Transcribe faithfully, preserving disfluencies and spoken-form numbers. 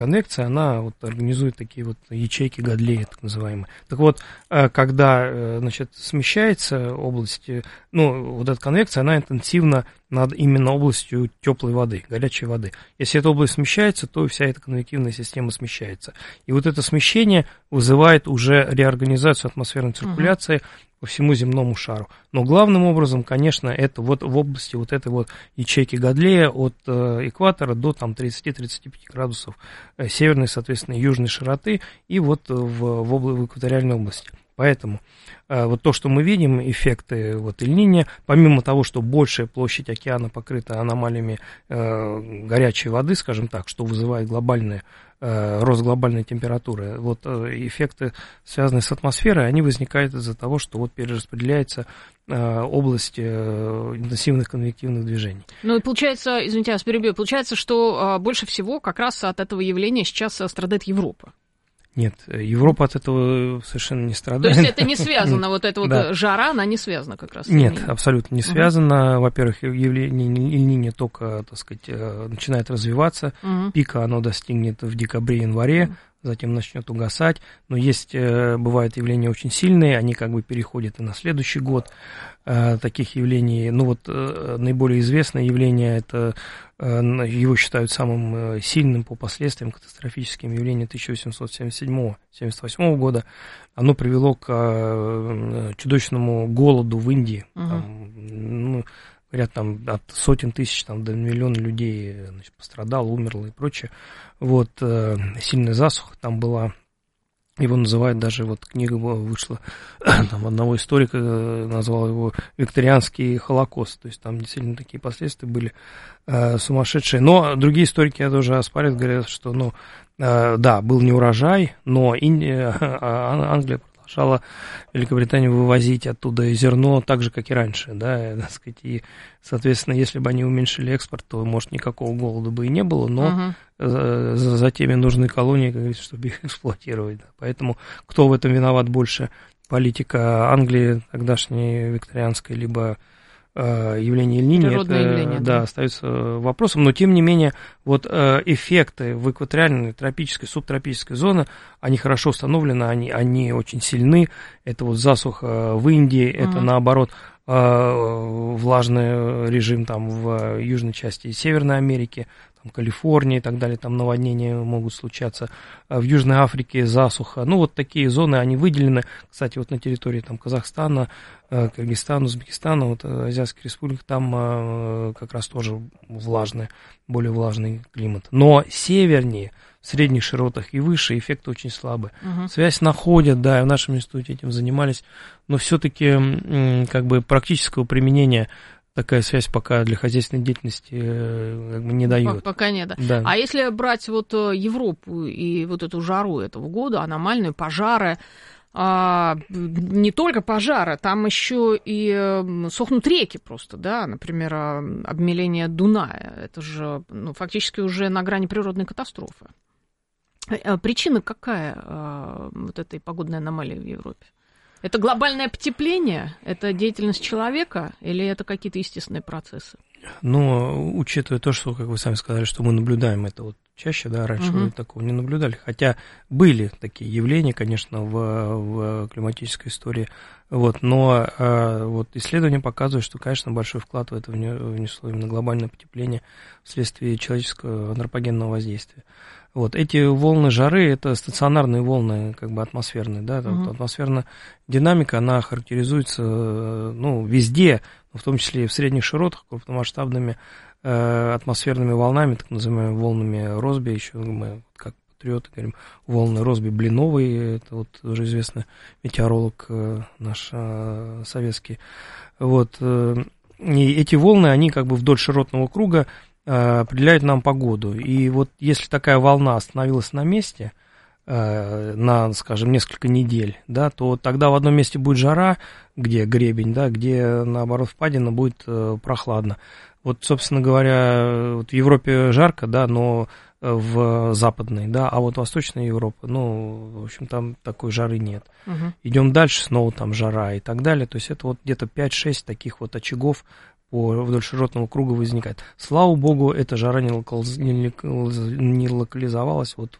Конвекция, она вот организует такие вот ячейки Гадлея, так называемые. Так вот, когда, значит, смещается область, ну, вот эта конвекция, она интенсивна над именно областью теплой воды, горячей воды. Если эта область смещается, то вся эта конвективная система смещается. И вот это смещение вызывает уже реорганизацию атмосферной циркуляции uh-huh. по всему земному шару. Но главным образом, конечно, это вот в области вот этой вот ячейки Гадлея от э, экватора до там тридцать-тридцать пять градусов э, северной, соответственно, южной широты и вот в, в, обла- в экваториальной области. Поэтому э, вот то, что мы видим, эффекты вот Эль-Ниньо, помимо того, что большая площадь океана покрыта аномалиями э, горячей воды, скажем так, что вызывает глобальный э, рост глобальной температуры, вот э, эффекты, связанные с атмосферой, они возникают из-за того, что вот перераспределяется э, область э, интенсивных конвективных движений. Ну и получается, извините, я вас перебью, получается, что э, больше всего как раз от этого явления сейчас страдает Европа. Нет, Европа от этого совершенно не страдает. То есть это не связано, вот эта вот да. жара, она не связана как раз? Нет, абсолютно не связано. Угу. Во-первых, явление Эль-Ниньо только, так сказать, начинает развиваться. Угу. Пика оно достигнет в декабре-январе, угу. затем начнет угасать. Но есть, бывают явления очень сильные, они как бы переходят и на следующий год. Таких явлений, ну вот наиболее известное явление, это его считают самым сильным по последствиям катастрофическим явлением тысяча восемьсот семьдесят седьмого — семьдесят восьмого года. Оно привело к чудовищному голоду в Индии. Uh-huh. Там, ну, говорят, там от сотен тысяч там, до миллиона людей, значит, пострадало, умерло и прочее. Вот, сильная засуха там была. Его называют, даже вот книга вышла, там одного историка назвал его «Викторианский Холокост», то есть там действительно такие последствия были э, сумасшедшие. Но другие историки тоже оспаривают, говорят, что, ну, э, да, был неурожай, но Индия, Англия продолжала Великобританию вывозить оттуда зерно так же, как и раньше, да, так сказать, и, соответственно, если бы они уменьшили экспорт, то, может, никакого голода бы и не было, но uh-huh. за, за теми нужны колонии, как говорится, чтобы их эксплуатировать, да. Поэтому кто в этом виноват больше, политика Англии тогдашней викторианской, либо э, явление Эль-Ниньо, это, явление, да, да, остается вопросом, но, тем не менее, вот э, эффекты в экваториальной, тропической, субтропической зоне, они хорошо установлены, они, они очень сильны, это вот засуха в Индии, uh-huh. это, наоборот, влажный режим там в южной части Северной Америки, там, Калифорнии и так далее, там наводнения могут случаться, в Южной Африке засуха, ну вот такие зоны, они выделены, кстати, вот на территории там Казахстана, Кыргызстана, Узбекистана, вот азиатских республик, там как раз тоже влажный, более влажный климат, но севернее, в средних широтах и выше эффекты очень слабые. Uh-huh. Связь находят, да, и в нашем институте этим занимались, но все-таки как бы практического применения такая связь пока для хозяйственной деятельности как бы не дает. Пока нет, да. Да. А если брать вот Европу и вот эту жару этого года, аномальные пожары, а, не только пожары, там еще и сохнут реки просто, да, например, обмеление Дуная, это же, ну, фактически уже на грани природной катастрофы. Причина какая а, вот этой погодной аномалии в Европе? Это глобальное потепление? Это деятельность человека? Или это какие-то естественные процессы? Ну, учитывая то, что, как вы сами сказали, что мы наблюдаем это вот чаще, да, раньше uh-huh. мы такого не наблюдали, хотя были такие явления, конечно, в, в климатической истории, вот, но а, вот исследования показывают, что, конечно, большой вклад в это внесло именно глобальное потепление вследствие человеческого антропогенного воздействия. Вот, эти волны жары, это стационарные волны, как бы атмосферные, да, uh-huh. вот, атмосферная динамика, она характеризуется, ну, везде, в том числе и в средних широтах, крупномасштабными э, атмосферными волнами, так называемыми волнами Россби, еще мы, как патриоты говорим, волны Россби-Блиновой, это вот уже известный метеоролог э, наш э, советский, вот, э, и эти волны, они как бы вдоль широтного круга определяют нам погоду. И вот если такая волна остановилась на месте, э, на, скажем, несколько недель, да, то тогда в одном месте будет жара, где гребень, да, где, наоборот, впадина, будет э, прохладно. Вот, собственно говоря, вот в Европе жарко, да, но в западной, да, а вот Восточная Европа, ну, в общем, там такой жары нет. Угу. Идем дальше, снова там жара и так далее. То есть это вот где-то пять-шесть таких вот очагов по, вдоль широтного круга возникает. Слава богу, эта жара не, локализ, не, не локализовалась вот